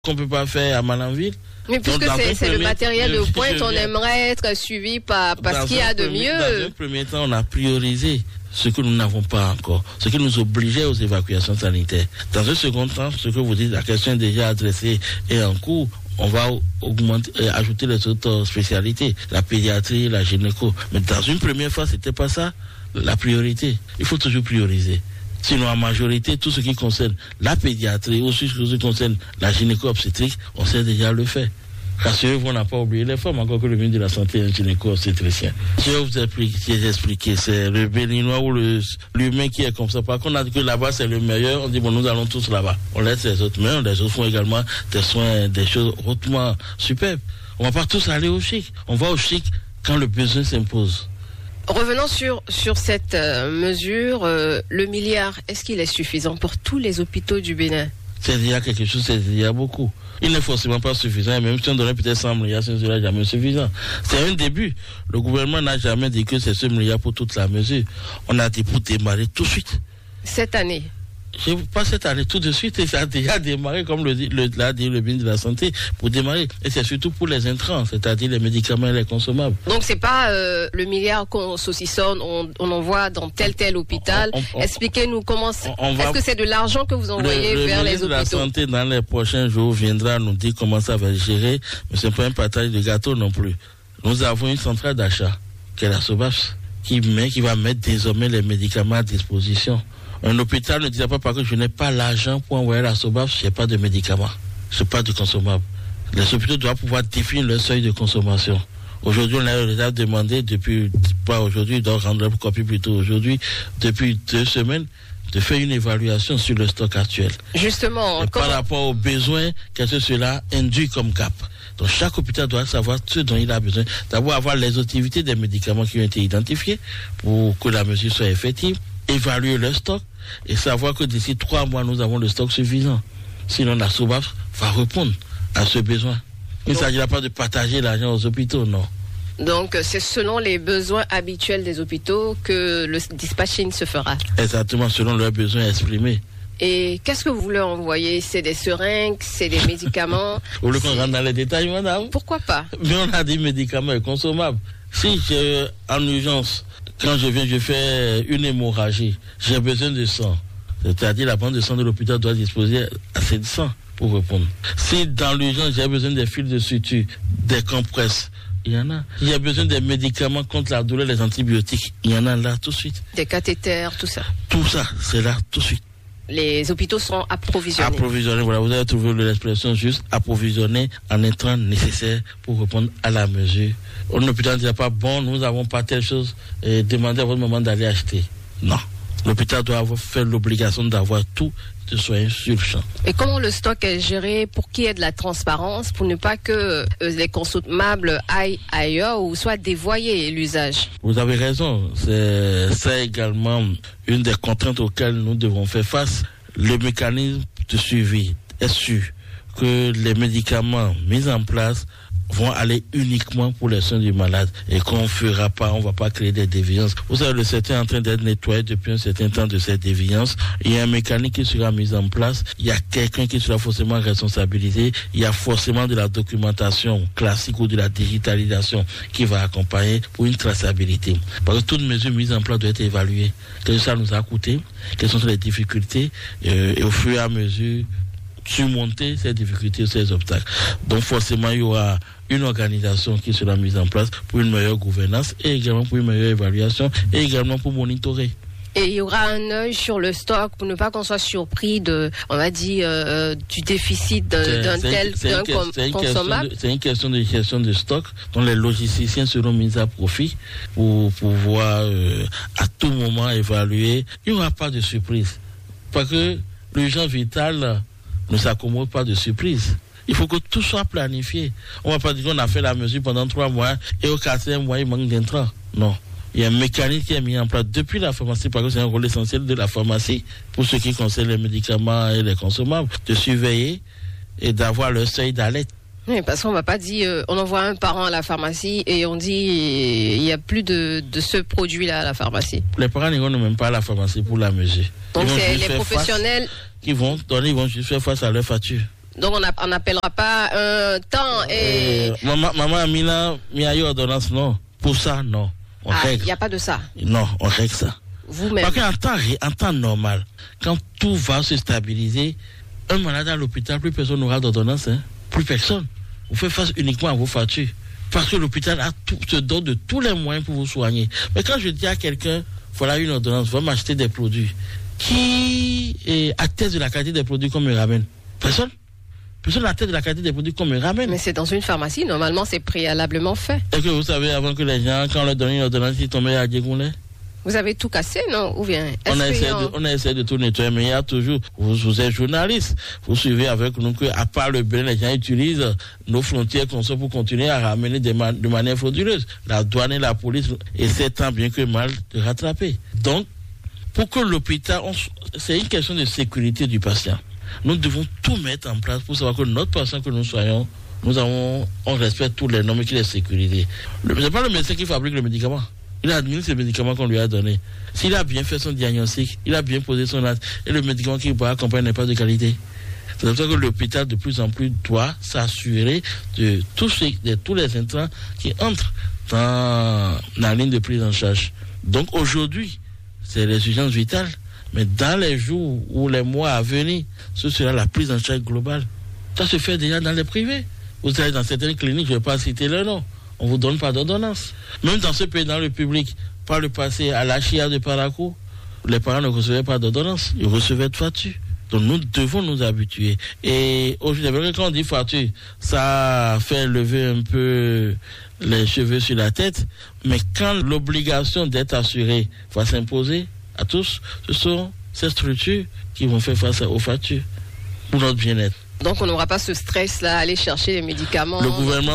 qu'on ne peut pas faire à Malanville. Mais puisque c'est le matériel de pointe, on aimerait être suivi par ce qu'il y a de mieux. Dans un premier temps, on a priorisé ce que nous n'avons pas encore, ce qui nous obligeait aux évacuations sanitaires. Dans un second temps, ce que vous dites, la question est déjà adressée et en cours. On va ajouter les autres spécialités, la pédiatrie, la gynéco. Mais dans une première fois, c'était pas ça la priorité. Il faut toujours prioriser. Sinon, en majorité, tout ce qui concerne la pédiatrie, aussi ce qui concerne la gynéco-obstétrique, on sait déjà le faire. Rassurez-vous, on n'a pas oublié les femmes, encore que le ministre de la Santé est un gynéco-obstétricien. Je vais vous expliquer, c'est le béninois ou l'humain qui est comme ça. Par contre, on a dit que là-bas, c'est le meilleur. On dit, bon, nous allons tous là-bas. On laisse les autres, mais les autres font également des soins, des choses hautement superbes. On ne va pas tous aller au chic. On va au chic quand le besoin s'impose. Revenons sur cette mesure. Le milliard, est-ce qu'il est suffisant pour tous les hôpitaux du Bénin? C'est déjà quelque chose, c'est déjà beaucoup. Il n'est forcément pas suffisant, et même si on donnait peut-être 100 milliards, ce ne sera jamais suffisant. C'est un début. Le gouvernement n'a jamais dit que c'est ce milliard pour toute la mesure. On a dit pour démarrer tout de suite. Cette année? Pas cette année, tout de suite, et ça a déjà démarré, comme l'a dit le ministre de la Santé, pour démarrer. Et c'est surtout pour les intrants, c'est-à-dire les médicaments et les consommables. Donc c'est pas le milliard qu'on saucissonne, on envoie dans tel hôpital. Expliquez-nous comment est-ce que c'est de l'argent que vous envoyez vers les hôpitaux? Le ministre de la Santé, dans les prochains jours, viendra nous dire comment ça va gérer, mais ce n'est pas un partage de gâteau non plus. Nous avons une centrale d'achat, qui est la SOBAPS, qui va mettre désormais les médicaments à disposition. Un hôpital ne disait pas parce que je n'ai pas l'argent pour envoyer la SOBAPS, je n'ai pas de médicaments, je n'ai pas de consommables. Les hôpitaux doivent pouvoir définir leur seuil de consommation. Aujourd'hui, on a déjà demandé, pas aujourd'hui, il doit rendre une copie plutôt aujourd'hui, depuis 2 semaines, de faire une évaluation sur le stock actuel. Justement, par rapport aux besoins, qu'est-ce que cela induit comme gap. Donc chaque hôpital doit savoir ce dont il a besoin. D'abord avoir l'exhaustivité des médicaments qui ont été identifiés pour que la mesure soit effective, évaluer leur stock et savoir que d'ici 3 mois, nous avons le stock suffisant. Sinon, la SOBAPS va répondre à ce besoin. Il ne s'agira pas de partager l'argent aux hôpitaux, non. Donc, c'est selon les besoins habituels des hôpitaux que le dispatching se fera. Exactement, selon leurs besoins exprimés. Et qu'est-ce que vous voulez envoyer? C'est des seringues, c'est des médicaments? Vous voulez qu'on rentre dans les détails, madame? Pourquoi pas? Mais on a dit médicaments et consommables. Si j'ai en urgence, quand je viens, je fais une hémorragie, j'ai besoin de sang. C'est-à-dire la banque de sang de l'hôpital doit disposer assez de sang pour répondre. Si dans l'urgence, j'ai besoin des fils de suture, des compresses, il y en a. Il y a besoin des médicaments contre la douleur, les antibiotiques, il y en a là tout de suite. Des cathéters, tout ça. Tout ça, c'est là tout de suite. Les hôpitaux seront approvisionnés. Approvisionnés, voilà, vous avez trouvé l'expression juste, approvisionnés en intrants nécessaires pour répondre à la mesure. Un hôpital ne dit pas, bon, nous n'avons pas telle chose, et demandez à votre maman d'aller acheter. Non. L'hôpital doit faire l'obligation d'avoir tout de soins sur le champ. Et comment le stock est géré pour qu'il y ait de la transparence, pour ne pas que les consommables aillent ailleurs ou soient dévoyés l'usage? Vous avez raison. C'est également une des contraintes auxquelles nous devons faire face. Le mécanisme de suivi est sûr que les médicaments mis en place vont aller uniquement pour les soins du malade et qu'on ne fera pas, on ne va pas créer des déviances. Vous savez, le secteur est en train d'être nettoyé depuis un certain temps de ces déviances. Il y a un mécanisme qui sera mis en place, il y a quelqu'un qui sera forcément responsabilisé, il y a forcément de la documentation classique ou de la digitalisation qui va accompagner pour une traçabilité. Parce que toute mesure mise en place doit être évaluée. Qu'est-ce que ça nous a coûté? Quelles sont les difficultés? Et au fur et à mesure, surmonter ces difficultés, ces obstacles. Donc forcément, il y aura une organisation qui sera mise en place pour une meilleure gouvernance et également pour une meilleure évaluation et également pour monitorer. Et il y aura un œil sur le stock pour ne pas qu'on soit surpris du déficit d'un consommable. C'est une question de gestion de stock dont les logisticiens seront mis à profit pour pouvoir à tout moment évaluer. Il n'y aura pas de surprise. Parce que l'urgence vitale ne s'accommode pas de surprise. Il faut que tout soit planifié. On ne va pas dire qu'on a fait la mesure pendant 3 mois et au 4e mois, il manque d'intrants. Non. Il y a un mécanisme qui est mis en place depuis la pharmacie, parce que c'est un rôle essentiel de la pharmacie pour ce qui concerne les médicaments et les consommables, de surveiller et d'avoir le seuil d'alerte. Oui, parce qu'on ne va pas dire, on envoie un parent à la pharmacie et on dit il n'y a plus de ce produit-là à la pharmacie. Les parents n'iront même pas à la pharmacie pour la mesure. Donc c'est les professionnels qui vont juste faire face à leur facture. Donc on n'appellera pas un temps et... Maman Amina, il y a eu ordonnance, non. Pour ça, non. Il n'y a pas de ça. Non, on règle ça. Vous-même. Parce qu'en temps normal, quand tout va se stabiliser, un malade à l'hôpital, plus personne n'aura d'ordonnance. Plus personne. Vous faites face uniquement à vos factures. Parce que l'hôpital se donne de tous les moyens pour vous soigner. Mais quand je dis à quelqu'un, voilà une ordonnance, va m'acheter des produits, qui atteste de la qualité des produits qu'on me ramène? Personne. Personne n'atteste de la qualité des produits qu'on me ramène. Mais c'est dans une pharmacie, normalement c'est préalablement fait. Est-ce que vous savez, avant que les gens, quand on leur donne une ordonnance, ils tombaient à Djegoulé? Vous avez tout cassé, non? Ou bien on a essayé de tout nettoyer, mais il y a toujours, vous êtes journaliste, vous suivez avec nous qu'à part le Bénin, les gens utilisent nos frontières comme ça pour continuer à ramener de manière frauduleuse. La douane et la police essaient tant bien que mal de rattraper. Donc, pour que l'hôpital, c'est une question de sécurité du patient. Nous devons tout mettre en place pour savoir que notre patient que nous soyons, on respecte tous les normes qui les sécurisent. C'est pas le médecin qui fabrique le médicament. Il administre ces médicaments qu'on lui a donnés. S'il a bien fait son diagnostic, il a bien posé son acte, et le médicament qu'il va accompagner n'est pas de qualité. C'est pour ça que l'hôpital, de plus en plus, doit s'assurer de tous les intrants qui entrent dans la ligne de prise en charge. Donc aujourd'hui, c'est les urgences vitales, mais dans les jours ou les mois à venir, ce sera la prise en charge globale. Ça se fait déjà dans les privés. Vous allez dans certaines cliniques, je ne vais pas citer leur nom. On ne vous donne pas d'ordonnance. Même dans ce pays, dans le public, par le passé, à la Chia de Parakou, les parents ne recevaient pas d'ordonnance, ils recevaient de facture. Donc nous devons nous habituer. Et aujourd'hui, quand on dit facture, ça fait lever un peu les cheveux sur la tête, mais quand l'obligation d'être assuré va s'imposer à tous, ce sont ces structures qui vont faire face aux factures pour notre bien-être. Donc on n'aura pas ce stress-là, aller chercher les médicaments. Le gouvernement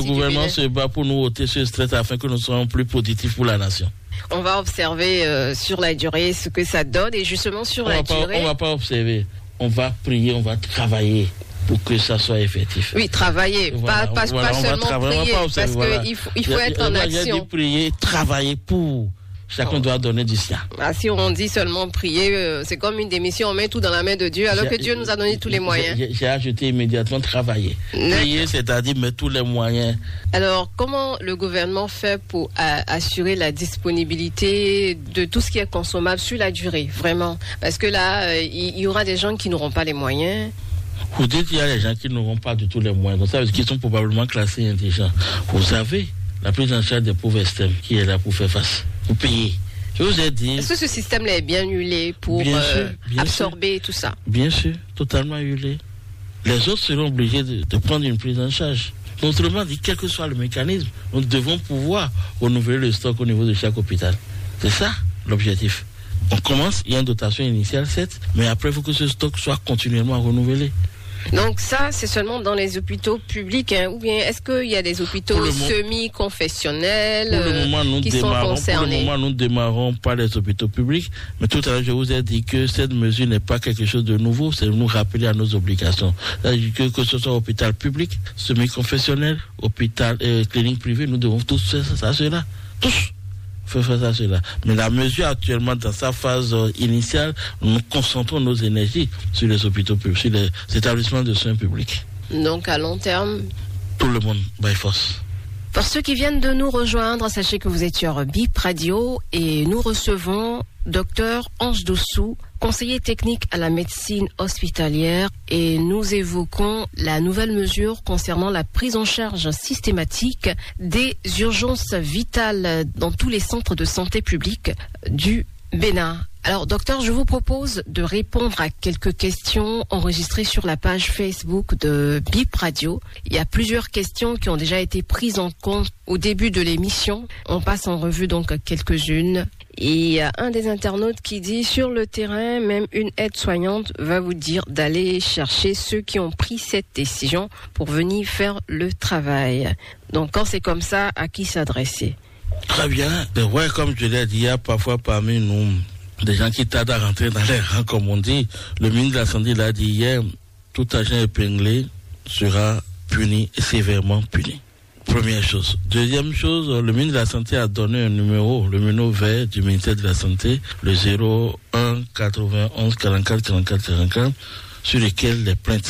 se bat pour nous ôter ce stress afin que nous soyons plus positifs pour la nation. On va observer sur la durée ce que ça donne et justement sur la durée. On ne va pas observer, on va prier, on va travailler pour que ça soit effectif. Oui, travailler, pas seulement prier, parce qu'il faut être en action. J'ai dit prier, travailler pour... Chacun doit donner du sien. Si on dit seulement prier, c'est comme une démission, on met tout dans la main de Dieu, alors que Dieu nous a donné tous les moyens. J'ai ajouté immédiatement travailler. Prier, c'est-à-dire mettre tous les moyens. Alors, comment le gouvernement fait pour assurer la disponibilité de tout ce qui est consommable sur la durée, vraiment? Parce que là, il y aura des gens qui n'auront pas les moyens. Vous dites qu'il y a des gens qui n'auront pas du tout les moyens. Donc ça veut dire qu'ils sont probablement classés indigents. Vous savez, la prise en charge des pauvres extrêmes, qui est là pour faire face? Pour payer. Je vous ai dit... Est-ce que ce système-là est bien huilé pour absorber tout ça? Bien sûr, totalement huilé. Les autres seront obligés de prendre une prise en charge. Donc, autrement dit, quel que soit le mécanisme, nous devons pouvoir renouveler le stock au niveau de chaque hôpital. C'est ça l'objectif. On commence, il y a une dotation initiale, certes, mais après, il faut que ce stock soit continuellement renouvelé. Donc ça, c'est seulement dans les hôpitaux publics, ou bien est-ce qu'il y a des hôpitaux semi-confessionnels qui sont concernés? Pour le moment, nous ne démarrons pas les hôpitaux publics, mais tout à l'heure, je vous ai dit que cette mesure n'est pas quelque chose de nouveau, c'est nous rappeler à nos obligations. C'est-à-dire que ce soit hôpital public, semi-confessionnel, hôpital clinique privée, nous devons tous faire ça, cela. Tous faire face à cela. Mais la mesure actuellement, dans sa phase initiale, nous concentrons nos énergies sur les hôpitaux publics, sur les établissements de soins publics. Donc à long terme, tout le monde, by force. Pour ceux qui viennent de nous rejoindre, sachez que vous êtes sur BIP Radio et nous recevons Dr Ange Dossou, conseiller technique à la médecine hospitalière, et nous évoquons la nouvelle mesure concernant la prise en charge systématique des urgences vitales dans tous les centres de santé publics du Bénin. Alors, docteur, je vous propose de répondre à quelques questions enregistrées sur la page Facebook de BIP Radio. Il y a plusieurs questions qui ont déjà été prises en compte au début de l'émission. On passe en revue donc quelques-unes. Et il y a un des internautes qui dit: sur le terrain, même une aide-soignante va vous dire d'aller chercher ceux qui ont pris cette décision pour venir faire le travail. Donc, quand c'est comme ça, à qui s'adresser? Très bien. Ouais, comme je l'ai dit, il y a parfois parmi nous des gens qui tardent à rentrer dans les rangs, comme on dit. Le ministre de la Santé l'a dit hier, tout agent épinglé sera puni, sévèrement puni. Première chose. Deuxième chose, le ministre de la Santé a donné un numéro, le numéro vert du ministère de la Santé, le 01 91 44 44 44, sur lequel les plaintes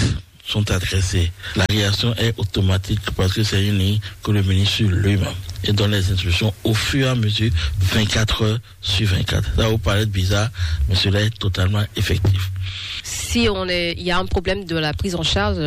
sont adressées, la réaction est automatique parce que c'est une ligne que le ministre lui-même et donne les instructions au fur et à mesure, 24 heures sur 24. Ça vous paraît bizarre, mais cela est totalement effectif. Si il y a un problème de la prise en charge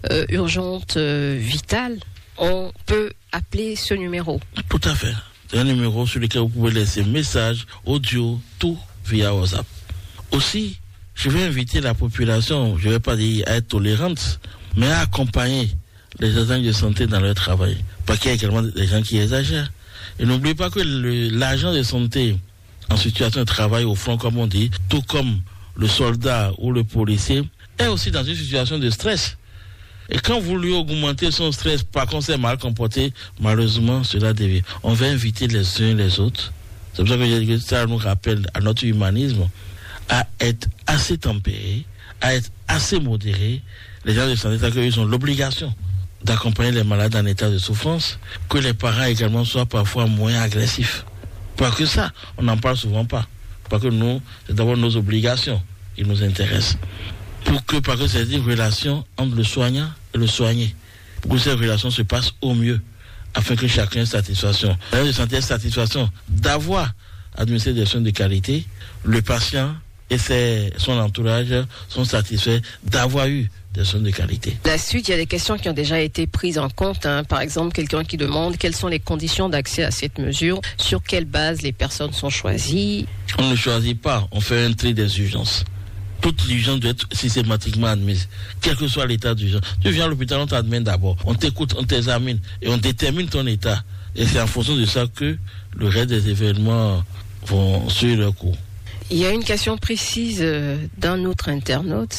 urgente vitale, on peut appeler ce numéro. Tout à fait. C'est un numéro sur lequel vous pouvez laisser messages, audio, tout via WhatsApp. Aussi, je vais inviter la population, je ne vais pas dire à être tolérante, mais à accompagner les agents de santé dans leur travail. Parce qu'il y a également des gens qui exagèrent. Et n'oubliez pas que l'agent de santé en situation de travail au front, comme on dit, tout comme le soldat ou le policier, est aussi dans une situation de stress. Et quand vous lui augmentez son stress, par contre c'est mal comporté, malheureusement cela dévie. On va inviter les uns les autres. C'est pour ça que ça nous rappelle à notre humanisme, à être assez tempérés, à être assez modérés. Les gens de santé, c'est qu'ils ont l'obligation d'accompagner les malades en état de souffrance, que les parents également soient parfois moins agressifs. Pas que ça, on n'en parle souvent pas. Parce que nous, c'est d'abord nos obligations qui nous intéressent. Parce que c'est une relation entre le soignant et le soigné. Pour que cette relation se passe au mieux, afin que chacun ait satisfaction. La de santé est satisfaction d'avoir administré des soins de qualité. Le patient et son entourage sont satisfaits d'avoir eu des soins de qualité. La suite, il y a des questions qui ont déjà été prises en compte. Par exemple, quelqu'un qui demande quelles sont les conditions d'accès à cette mesure, sur quelle base les personnes sont choisies. On ne choisit pas, on fait un tri des urgences. Toute urgence doit être systématiquement admise, quel que soit l'état d'urgence. Tu viens à l'hôpital, on t'admet d'abord, on t'écoute, on t'examine et on détermine ton état. Et c'est en fonction de ça que le reste des événements vont suivre leur cours. Il y a une question précise d'un autre internaute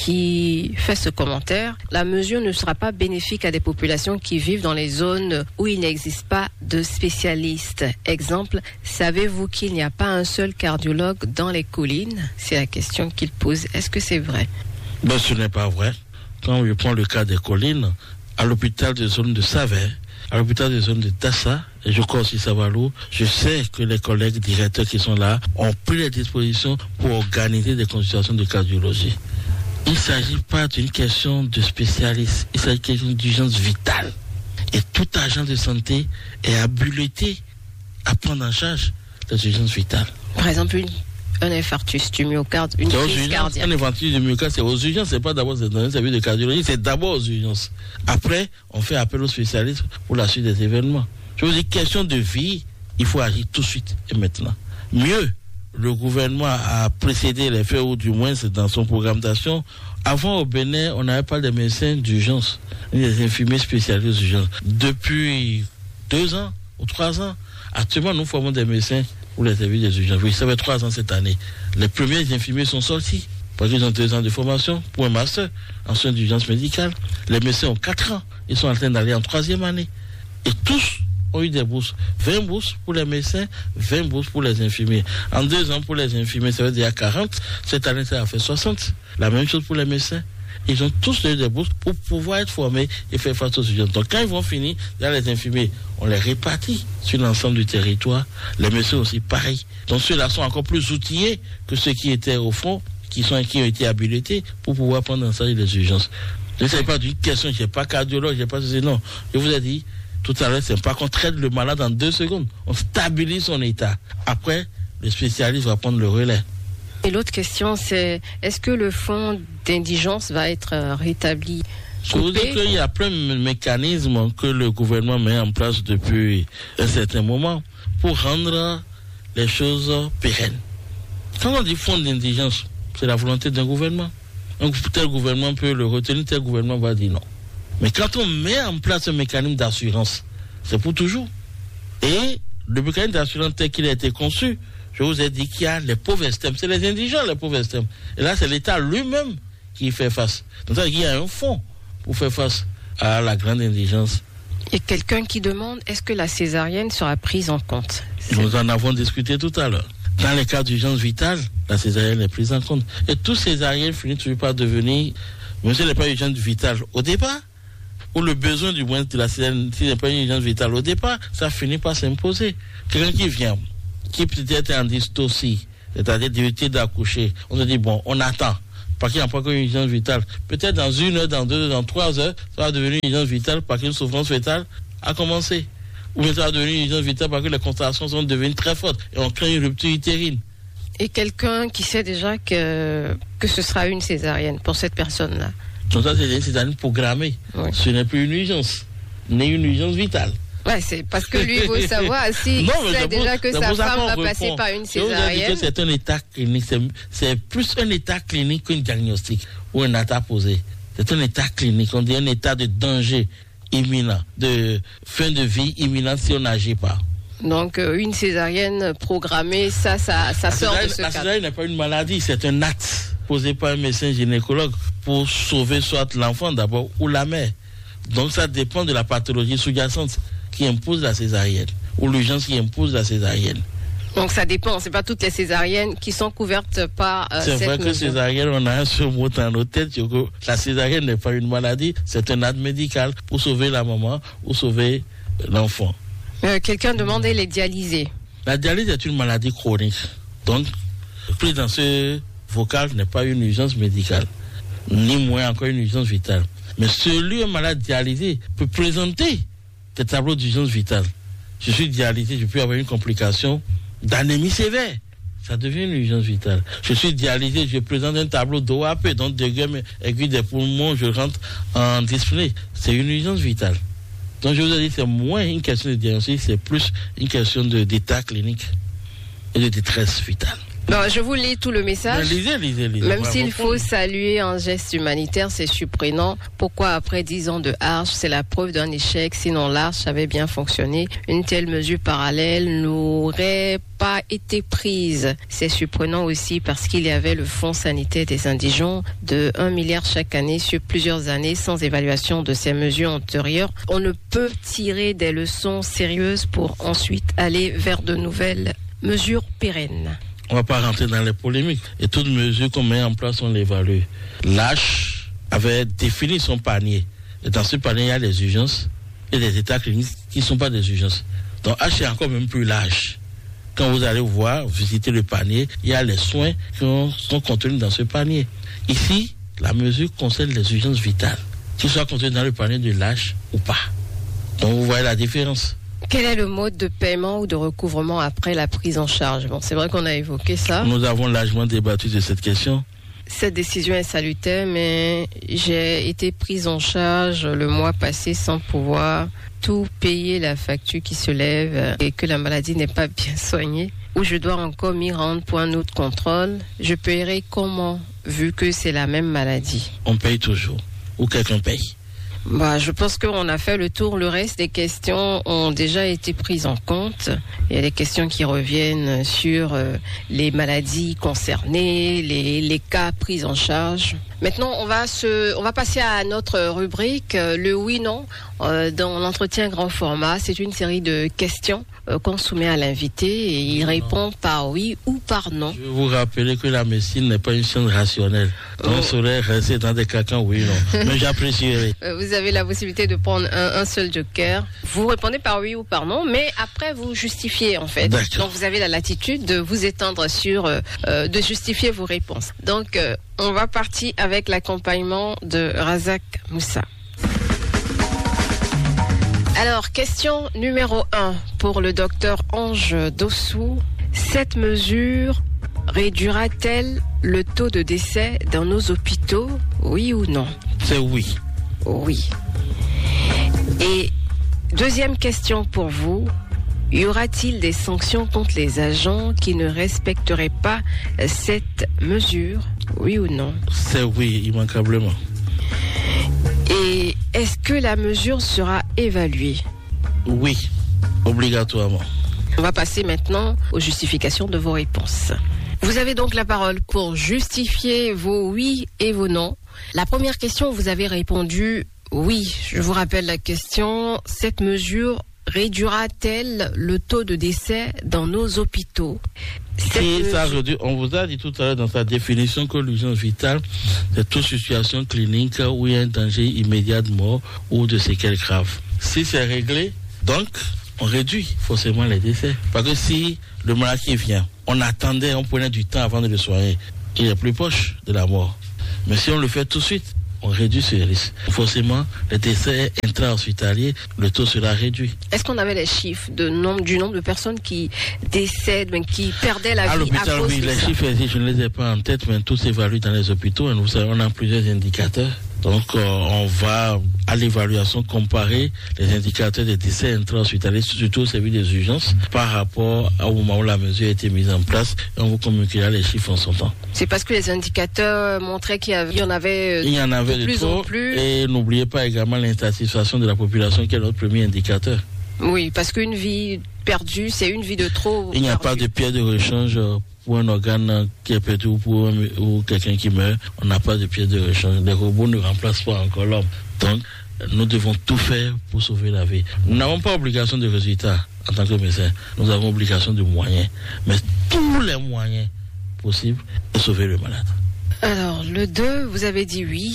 qui fait ce commentaire. La mesure ne sera pas bénéfique à des populations qui vivent dans les zones où il n'existe pas de spécialistes. Exemple, savez-vous qu'il n'y a pas un seul cardiologue dans les collines? C'est la question qu'il pose. Est-ce que c'est vrai? Ce n'est pas vrai. Quand je prends le cas des collines, à l'hôpital de zone de Savert, à l'hôpital de zone de Tassa, et je crois aussi Savalo, je sais que les collègues directeurs qui sont là ont pris les dispositions pour organiser des consultations de cardiologie. Il ne s'agit pas d'une question de spécialiste, il s'agit d'une question d'urgence vitale. Et tout agent de santé est habilité à prendre en charge les urgences vitales. Par exemple, un infarctus du myocarde, une crise cardiaque. Un infarctus du myocarde, c'est aux urgences, c'est pas d'abord dans un service de cardiologie, c'est d'abord aux urgences. Après, on fait appel aux spécialistes pour la suite des événements. Je vous dis, question de vie, il faut agir tout de suite et maintenant. Mieux, le gouvernement a précédé les faits, ou du moins c'est dans son programme d'action. Avant, au Bénin, on n'avait pas de médecins d'urgence, ni des infirmiers spécialisés d'urgence. Depuis 2 ans ou 3 ans, actuellement, nous formons des médecins pour les services des urgences. Oui, ça fait 3 ans cette année. Les premiers infirmiers sont sortis parce qu'ils ont 2 ans de formation pour un master en soins d'urgence médicale. Les médecins ont 4 ans. Ils sont en train d'aller en 3e année. Et tous ont eu des bourses. 20 bourses pour les médecins, 20 bourses pour les infirmiers. En 2 ans pour les infirmiers, ça veut dire 40. Cette année, ça a fait 60. La même chose pour les médecins. Ils ont tous eu des bourses pour pouvoir être formés et faire face aux urgences. Donc quand ils vont finir, là, les infirmiers, on les répartit sur l'ensemble du territoire. Les médecins aussi, pareil. Donc ceux-là sont encore plus outillés que ceux qui étaient au front, qui ont été habilités pour pouvoir prendre en charge les urgences. Je ne sais pas d'une question, je n'ai pas cardiologue, je n'ai pas ceci, non. Je vous ai dit, tout à l'heure, c'est pas qu'on traite le malade en 2 secondes. On stabilise son état. Après, le spécialiste va prendre le relais. Et l'autre question, c'est est-ce que le fonds d'indigence va être rétabli? Je vous dis qu'il y a plein de mécanismes que le gouvernement met en place depuis un certain moment pour rendre les choses pérennes. Quand on dit fonds d'indigence, c'est la volonté d'un gouvernement. Donc tel gouvernement peut le retenir, tel gouvernement va dire non. Mais quand on met en place un mécanisme d'assurance, c'est pour toujours. Et le mécanisme d'assurance tel qu'il a été conçu, je vous ai dit qu'il y a les pauvres extrêmes. C'est les indigents, les pauvres extrêmes. Et là, c'est l'État lui-même qui fait face. Donc, il y a un fonds pour faire face à la grande indigence. Et quelqu'un qui demande, est-ce que la césarienne sera prise en compte? Nous en avons discuté tout à l'heure. Dans les cas d'urgence vitale, la césarienne est prise en compte. Et tout césarienne finit toujours par devenir, même si ce n'est pas une urgence vitale au départ, ou le besoin du moins de la césarienne, si ce n'est pas une urgence vitale au départ, ça finit par s'imposer. Quelqu'un qui vient, qui peut-être en dystocie, c'est-à-dire difficulté d'accoucher, on se dit, bon, on attend. parce qu'il n'y a pas qu'une urgence vitale. Peut-être dans 1 heure, dans 2 heures, dans 3 heures, ça va devenir une urgence vitale parce qu'une souffrance fœtale a commencé. Ou bien ça va devenir une urgence vitale parce que les contractions sont devenues très fortes et on crée une rupture utérine. Et quelqu'un qui sait déjà que ce sera une césarienne pour cette personne-là. Donc ça, c'est une césarienne programmée. Oui. Ce n'est plus une urgence, ni une urgence vitale. Ouais, c'est parce que lui veut savoir si il sait déjà que sa femme va passer par une césarienne. C'est un état clinique, c'est plus un état clinique qu'un diagnostic ou un état posé. C'est un état clinique, on dit un état de danger imminent, de fin de vie imminente si on n'agit pas. Donc une césarienne programmée, ça sort de ce cadre. La césarienne n'est pas une maladie, c'est un acte posé par un médecin gynécologue pour sauver soit l'enfant d'abord ou la mère. Donc ça dépend de la pathologie sous-jacente qui impose la césarienne ou l'urgence qui impose la césarienne. Donc ça dépend, c'est pas toutes les césariennes qui sont couvertes par c'est cette vrai que mesure. Césarienne, on a un seul mot dans nos têtes, que la césarienne n'est pas une maladie, c'est un acte médical pour sauver la maman ou sauver l'enfant. Quelqu'un demandait les dialysés. La dialyse est une maladie chronique. Donc, plus dans ce vocal n'est pas une urgence médicale, ni moins encore une urgence vitale. Mais celui, un malade dialysé, peut présenter des tableaux d'urgence vitale. Je suis dialysé, je peux avoir une complication d'anémie sévère. Ça devient une urgence vitale. Je suis dialysé, je présente un tableau d'OAP, donc degré aigu des poumons, je rentre en dyspnée. C'est une urgence vitale. Donc je vous ai dit, c'est moins une question de diagnostic, c'est plus une question d'état clinique et de détresse vitale. Bon, je vous lis tout le message. Lisez. Même s'il faut saluer un geste humanitaire, c'est surprenant. Pourquoi après 10 ans de Arche, c'est la preuve d'un échec, sinon l'Arche avait bien fonctionné. Une telle mesure parallèle n'aurait pas été prise. C'est surprenant aussi parce qu'il y avait le fonds sanitaire des indigents de 1 milliard chaque année sur plusieurs années sans évaluation de ces mesures antérieures. On ne peut tirer des leçons sérieuses pour ensuite aller vers de nouvelles mesures pérennes. On ne va pas rentrer dans les polémiques. Et toute mesure qu'on met en place, on l'évalue. L'H avait défini son panier. Et dans ce panier, il y a les urgences et des états cliniques qui ne sont pas des urgences. Donc H est encore même plus large. Quand vous allez voir, visiter le panier, il y a les soins qui sont contenus dans ce panier. Ici, la mesure concerne les urgences vitales, qu'ils soient contenues dans le panier de l'H ou pas. Donc vous voyez la différence. Quel est le mode de paiement ou de recouvrement après la prise en charge? Bon, c'est vrai qu'on a évoqué ça. Nous avons largement débattu de cette question. Cette décision est salutaire, mais j'ai été prise en charge le mois passé sans pouvoir tout payer la facture qui se lève et que la maladie n'est pas bien soignée, ou je dois encore m'y rendre pour un autre contrôle. Je paierai comment, vu que c'est la même maladie? On paye toujours, ou quelqu'un paye. Je pense qu'on a fait le tour. Le reste des questions ont déjà été prises en compte. Il y a des questions qui reviennent sur les maladies concernées, les cas pris en charge. Maintenant, on va passer à notre rubrique, le oui-non. Dans l'entretien grand format, c'est une série de questions qu'on soumet à l'invité et il répond par oui ou par non. Je vais vous rappeler que la médecine n'est pas une science rationnelle. On saurait rester dans des cas oui non. Mais j'apprécierais. Vous avez la possibilité de prendre un seul joker. Vous répondez par oui ou par non, mais après vous justifiez en fait. D'accord. Donc vous avez la latitude de vous étendre sur, de justifier vos réponses. Donc on va partir avec l'accompagnement de Razak Moussa. Alors, question numéro 1 pour le docteur Ange Dossou. Cette mesure réduira-t-elle le taux de décès dans nos hôpitaux, oui ou non? C'est oui. Oui. Et deuxième question pour vous. Y aura-t-il des sanctions contre les agents qui ne respecteraient pas cette mesure, oui ou non? C'est oui, immanquablement. Et est-ce que la mesure sera évaluée? Oui, obligatoirement. On va passer maintenant aux justifications de vos réponses. Vous avez donc la parole pour justifier vos oui et vos non. La première question, vous avez répondu oui. Je vous rappelle la question. Cette mesure réduira-t-elle le taux de décès dans nos hôpitaux? On vous a dit tout à l'heure dans sa définition que l'urgence vitale, c'est toute situation clinique où il y a un danger immédiat de mort ou de séquelles graves. Si c'est réglé, donc on réduit forcément les décès. Parce que si le malade qui vient, on prenait du temps avant de le soigner, il est plus proche de la mort. Mais si on le fait tout de suite, on réduit ce risque. Forcément, les décès intra-hospitaliers, le taux sera réduit. Est-ce qu'on avait les chiffres du nombre de personnes qui décèdent, qui perdaient la vie à l'hôpital, cause oui, de les ça? chiffres, je ne les ai pas en tête, mais tout s'évalue dans les hôpitaux. Et nous savons, on a plusieurs indicateurs. Donc, on va à l'évaluation comparer les indicateurs des décès intra-hospitaliers, surtout celui des urgences, par rapport au moment où la mesure a été mise en place. Et on vous communiquera les chiffres en son temps. C'est parce que les indicateurs montraient qu'il y en avait de plus en plus. Et n'oubliez pas également l'insatisfaction de la population, qui est notre premier indicateur. Oui, parce qu'une vie perdue, c'est une vie de trop. Il n'y a pas de pierre de rechange pour un organe qui est perdu ou quelqu'un qui meurt. On n'a pas de pierre de rechange. Les robots ne remplacent pas encore l'homme. Donc, nous devons tout faire pour sauver la vie. Nous n'avons pas obligation de résultat en tant que médecin. Nous avons obligation de moyens. Mais tous les moyens possibles de sauver le malade. Alors, le 2, vous avez dit oui,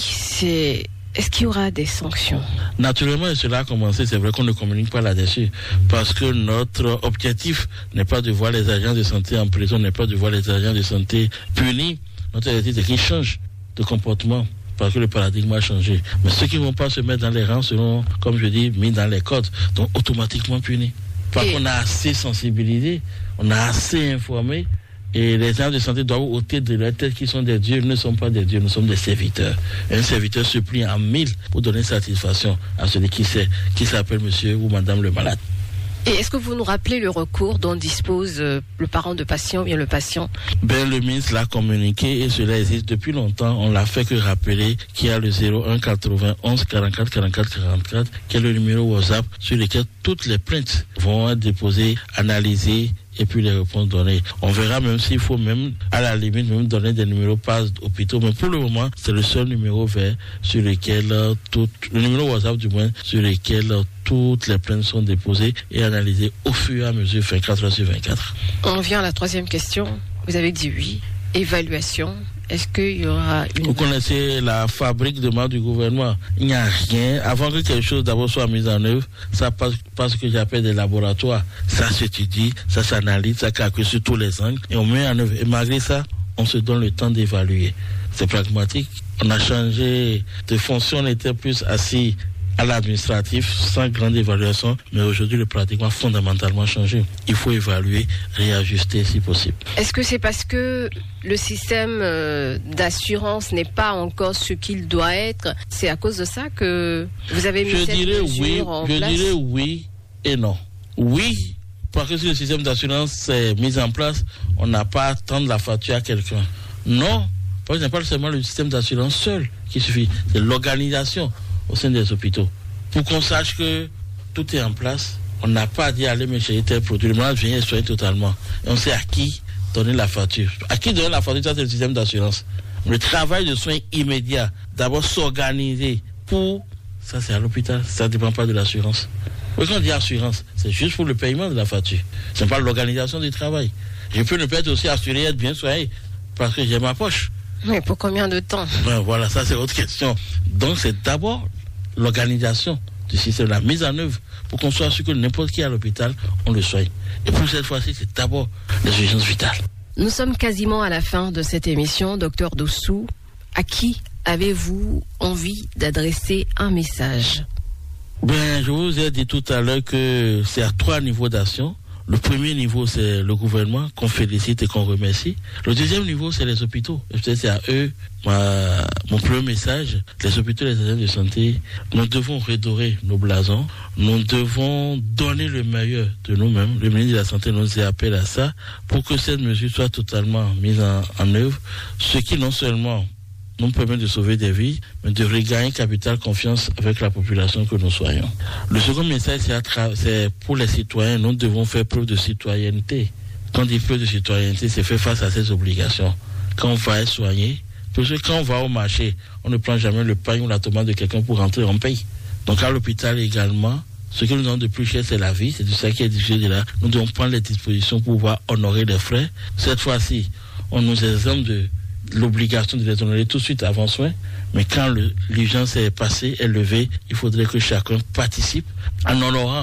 Est-ce qu'il y aura des sanctions? Naturellement, et cela a commencé, c'est vrai qu'on ne communique pas là-dessus, parce que notre objectif n'est pas de voir les agents de santé en prison, n'est pas de voir les agents de santé punis. Notre objectif, c'est qu'ils changent de comportement, parce que le paradigme a changé. Mais ceux qui ne vont pas se mettre dans les rangs seront, comme je dis, mis dans les codes, donc automatiquement punis. Parce qu'on a assez sensibilisé, on a assez informé. Et les agents de santé doivent ôter de leur tête qu'ils sont des dieux. Nous ne sommes pas des dieux, nous sommes des serviteurs. Et un serviteur se plie en 1000 pour donner satisfaction à celui qui s'appelle monsieur ou madame le malade. Et est-ce que vous nous rappelez le recours dont dispose le parent de patient ou bien le patient? Le ministre l'a communiqué et cela existe depuis longtemps. On l'a fait que rappeler qu'il y a le 01 91 44 44 44 qui est le numéro WhatsApp sur lequel toutes les plaintes vont être déposées, analysées et puis les réponses données. On verra même s'il faut même, à la limite, même donner des numéros par hôpitaux. Mais pour le moment, c'est le seul numéro vert sur lequel le numéro WhatsApp du moins, sur lequel toutes les plaintes sont déposées et analysées au fur et à mesure, 24 heures sur 24. On vient à la troisième question. Vous avez dit oui. Évaluation. Est-ce qu'il y aura une... Vous connaissez la fabrique de main du gouvernement. Il n'y a rien. Avant que quelque chose d'abord soit mis en œuvre, ça passe ce que j'appelle des laboratoires. Ça s'étudie, ça s'analyse, ça calcule sur tous les angles et on met en œuvre. Et malgré ça, on se donne le temps d'évaluer. C'est pragmatique. On a changé de fonction, on était plus assis à l'administratif, sans grande évaluation, mais aujourd'hui, le pratique a fondamentalement changé. Il faut évaluer, réajuster si possible. Est-ce que c'est parce que le système d'assurance n'est pas encore ce qu'il doit être? C'est à cause de ça que vous avez mis cette mesure en place? Je dirais oui et non. Oui, parce que si le système d'assurance est mis en place, on n'a pas à attendre la facture à quelqu'un. Non, parce que ce n'est pas seulement le système d'assurance seul qui suffit, c'est l'organisation au sein des hôpitaux. Pour qu'on sache que tout est en place, on n'a pas à dire aller me chercher tel produit. Le malade vient et soigne totalement. Et on sait à qui donner la facture. À qui donner la facture, ça c'est le système d'assurance. Le travail de soins immédiat, d'abord s'organiser pour... Ça c'est à l'hôpital, ça ne dépend pas de l'assurance. Oui, quand on dit assurance, c'est juste pour le paiement de la facture. Ce n'est pas l'organisation du travail. Je peux ne pas être aussi assuré et être bien soigné parce que j'ai ma poche. Mais pour combien de temps? Voilà, ça c'est autre question. Donc c'est d'abord l'organisation du système, la mise en œuvre pour qu'on soit sûr que n'importe qui à l'hôpital, on le soigne. Et pour cette fois-ci, c'est d'abord les urgences vitales. Nous sommes quasiment à la fin de cette émission, Docteur Dossou. À qui avez-vous envie d'adresser un message? Je vous ai dit tout à l'heure que c'est à 3 niveaux d'action. Le premier niveau, c'est le gouvernement qu'on félicite et qu'on remercie. Le deuxième niveau, c'est les hôpitaux. Et peut-être c'est à eux mon premier message. Les hôpitaux et les agents de santé, nous devons redorer nos blasons. Nous devons donner le meilleur de nous-mêmes. Le ministre de la Santé nous appelle à ça pour que cette mesure soit totalement mise en œuvre. Ce qui non seulement nous permet de sauver des vies, mais de regagner capital confiance avec la population que nous soyons. Le second message, c'est pour les citoyens, nous devons faire preuve de citoyenneté. Quand on dit preuve de citoyenneté, c'est faire face à ces obligations. Quand on va être soigné, parce que quand on va au marché, on ne prend jamais le pain ou la tomate de quelqu'un pour rentrer en pays. Donc à l'hôpital également, ce que nous avons de plus cher, c'est la vie. C'est de ça qui est difficile de là. Nous devons prendre les dispositions pour pouvoir honorer les frais. Cette fois-ci, on nous exempte de l'obligation de les honorer tout de suite avant soin, mais quand l'urgence est passée, est levée, il faudrait que chacun participe en honorant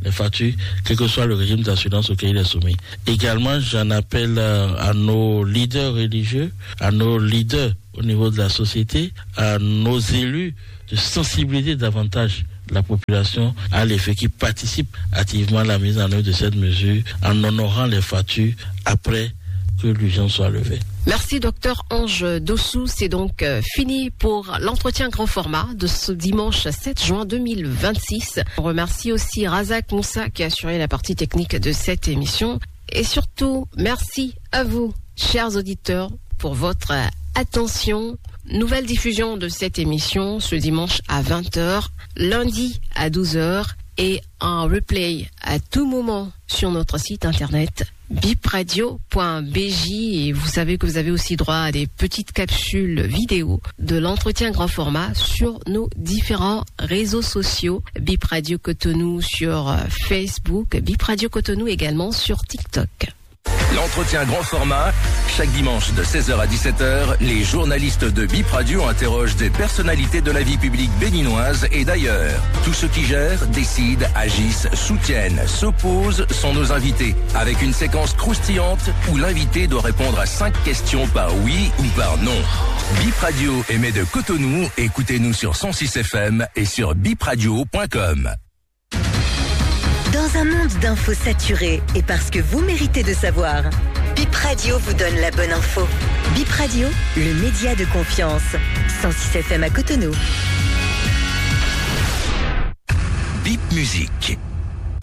les factures, quel que soit le régime d'assurance auquel il est soumis. Également, j'en appelle à nos leaders religieux, à nos leaders au niveau de la société, à nos élus, de sensibiliser davantage la population à l'effet qui participe activement à la mise en œuvre de cette mesure en honorant les factures après que l'urgence soit levée. Merci Dr Ange Dossou. C'est donc fini pour l'entretien grand format de ce dimanche 7 juin 2026. On remercie aussi Razak Moussa qui a assuré la partie technique de cette émission. Et surtout, merci à vous, chers auditeurs, pour votre attention. Nouvelle diffusion de cette émission ce dimanche à 20h, lundi à 12h et un replay à tout moment sur notre site internet bipradio.bj. Et vous savez que vous avez aussi droit à des petites capsules vidéo de l'entretien grand format sur nos différents réseaux sociaux. Bip Radio Cotonou sur Facebook, Bip Radio Cotonou également sur TikTok. L'entretien grand format, chaque dimanche de 16h à 17h, les journalistes de Bip Radio interrogent des personnalités de la vie publique béninoise et d'ailleurs. Tous ceux qui gèrent, décident, agissent, soutiennent, s'opposent sont nos invités, avec une séquence croustillante où l'invité doit répondre à 5 questions par oui ou par non. Bip Radio émet de Cotonou, écoutez-nous sur 106 FM et sur bipradio.com. Dans un monde d'infos saturées et parce que vous méritez de savoir, Bip Radio vous donne la bonne info. Bip Radio, le média de confiance. 106 FM à Cotonou. Bip Musique.